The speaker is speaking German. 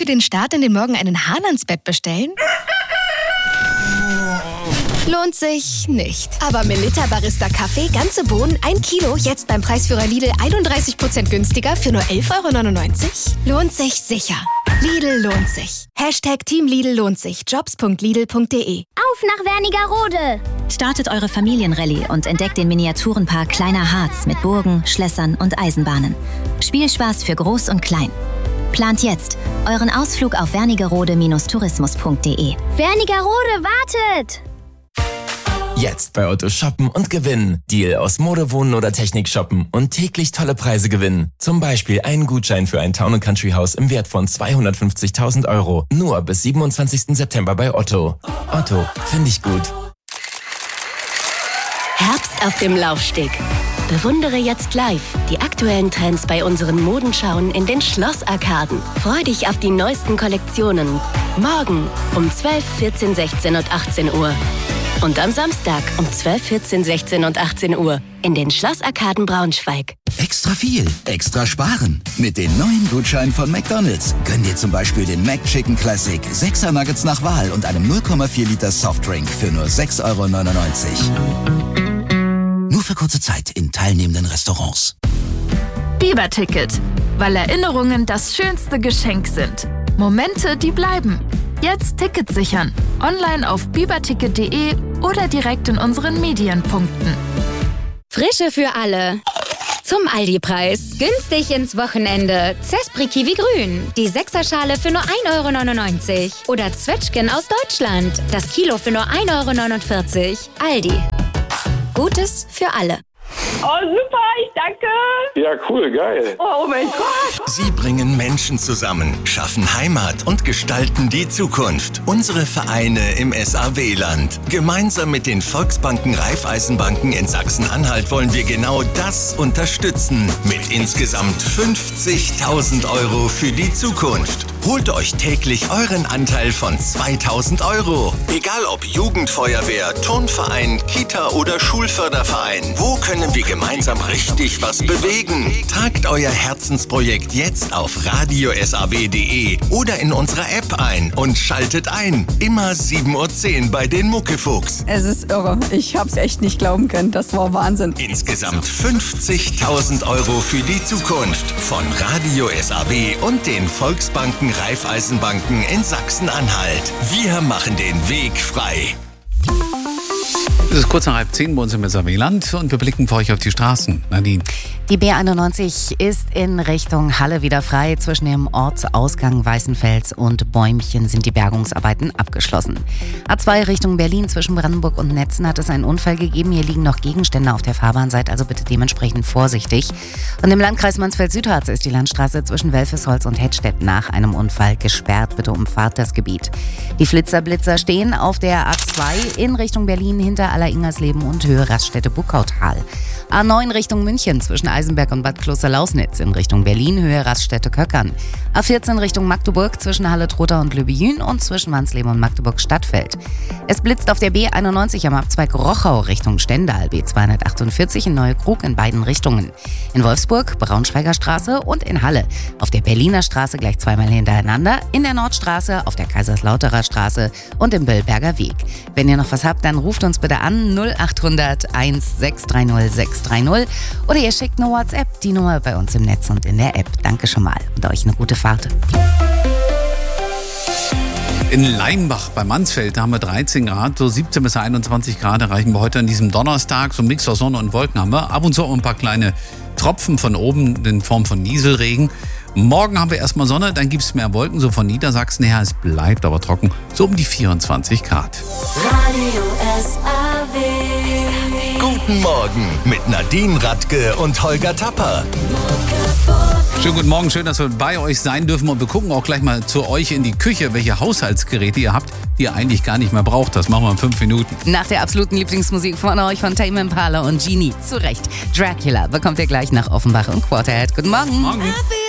für den Start in den Morgen einen Hahn ans Bett bestellen? Lohnt sich nicht. Aber Melitta Barista Kaffee, ganze Bohnen, 1 Kilo, jetzt beim Preisführer Lidl 31% günstiger für nur 11,99 €? Lohnt sich sicher. Lidl lohnt sich. Team Lidl lohnt sich. Jobs.lidl.de. Auf nach Wernigerode! Startet eure Familienrallye und entdeckt den Miniaturenpark Kleiner Harz mit Burgen, Schlössern und Eisenbahnen. Spielspaß für Groß und Klein. Plant jetzt euren Ausflug auf wernigerode-tourismus.de. Wernigerode wartet! Jetzt bei Otto shoppen und gewinnen. Deal aus Mode, Wohnen oder Technik shoppen und täglich tolle Preise gewinnen. Zum Beispiel einen Gutschein für ein Town & Country Haus im Wert von 250.000 €. Nur bis 27. September bei Otto. Otto, finde ich gut. Herbst auf dem Laufsteg. Bewundere jetzt live die aktuellen Trends bei unseren Modenschauen in den Schlossarkaden. Freu dich auf die neuesten Kollektionen. Morgen um 12, 14, 16 und 18 Uhr. Und am Samstag um 12, 14, 16 und 18 Uhr in den Schlossarkaden Braunschweig. Extra viel, extra sparen. Mit den neuen Gutscheinen von McDonald's. Gönn dir zum Beispiel den McChicken Classic, 6er Nuggets nach Wahl und einem 0,4 Liter Softdrink für nur 6,99 €. Nur für kurze Zeit in teilnehmenden Restaurants. Biber-Ticket, weil Erinnerungen das schönste Geschenk sind. Momente, die bleiben. Jetzt Tickets sichern. Online auf biberticket.de oder direkt in unseren Medienpunkten. Frische für alle. Zum Aldi-Preis. Günstig ins Wochenende. Zespri Kiwi Grün. Die 6er-Schale für nur 1,99 €. Oder Zwetschgen aus Deutschland. Das Kilo für nur 1,49 €. Aldi. Gutes für alle. Oh, super, ich danke. Ja, cool, geil. Oh mein Gott. Sie bringen Menschen zusammen, schaffen Heimat und gestalten die Zukunft. Unsere Vereine im SAW-Land. Gemeinsam mit den Volksbanken Raiffeisenbanken in Sachsen-Anhalt wollen wir genau das unterstützen. Mit insgesamt 50.000 € für die Zukunft. Holt euch täglich euren Anteil von 2.000 €. Egal ob Jugendfeuerwehr, Turnverein, Kita oder Schulförderverein. Wo können wir gemeinsam richtig was bewegen? Tragt euer Herzensprojekt jetzt auf radiosaw.de oder in unserer App ein und schaltet ein. Immer 7:10 Uhr bei den Muckefuchs. Es ist irre. Ich hab's echt nicht glauben können. Das war Wahnsinn. Insgesamt 50.000 € für die Zukunft. Von Radio SAW und den Volksbanken Raiffeisenbanken in Sachsen-Anhalt. Wir machen den Weg frei. Es ist kurz nach 9:30 bei uns im SAW-Land und wir blicken für euch auf die Straßen. Nadine. Die B91 ist in Richtung Halle wieder frei. Zwischen dem Ortsausgang Weißenfels und Bäumchen sind die Bergungsarbeiten abgeschlossen. A2 Richtung Berlin zwischen Brandenburg und Netzen hat es einen Unfall gegeben. Hier liegen noch Gegenstände auf der Fahrbahn, seid also bitte dementsprechend vorsichtig. Und im Landkreis Mansfeld-Südharz ist die Landstraße zwischen Welfesholz und Hettstedt nach einem Unfall gesperrt. Bitte umfahrt das Gebiet. Die Flitzer-Blitzer stehen auf der A2 in Richtung Berlin hinter Aller-Ingersleben und Höhe Raststätte-Buckautal. A9 Richtung München zwischen Eisenberg und Bad Kloster-Lausnitz, in Richtung Berlin Höhe Raststätte-Köckern. A14 Richtung Magdeburg zwischen Halle-Trotha und Lübejün und zwischen Wansleben und Magdeburg-Stadtfeld. Es blitzt auf der B91 am Abzweig Rochau Richtung Stendal, B248 in Neukrug in beiden Richtungen. In Wolfsburg Braunschweiger Straße und in Halle auf der Berliner Straße gleich zweimal hintereinander, in der Nordstraße, auf der Kaiserslauterer Straße und im Böllberger Weg. Wenn ihr noch was habt, dann ruft uns bitte an 0800 1630 630 oder ihr schickt eine WhatsApp, die Nummer bei uns im Netz und in der App. Danke schon mal und euch eine gute Fahrt. In Leimbach bei Mansfeld, da haben wir 13 Grad, so 17 bis 21 Grad erreichen wir heute an diesem Donnerstag. So ein Mix aus Sonne und Wolken haben wir. Ab und zu auch ein paar kleine Tropfen von oben in Form von Nieselregen. Morgen haben wir erstmal Sonne, dann gibt es mehr Wolken, so von Niedersachsen her. Es bleibt aber trocken, so um die 24 Grad. Radio SAW. Guten Morgen mit Nadine Radke und Holger Tapper. Schönen guten Morgen, schön, dass wir bei euch sein dürfen und wir gucken auch gleich mal zu euch in die Küche, welche Haushaltsgeräte ihr habt, die ihr eigentlich gar nicht mehr braucht. Das machen wir in 5 Minuten. Nach der absoluten Lieblingsmusik von euch von Tame Impala und Genie. Zu Recht, Dracula bekommt ihr gleich nach Offenbach und Quarterhead. Guten Morgen. Morgen.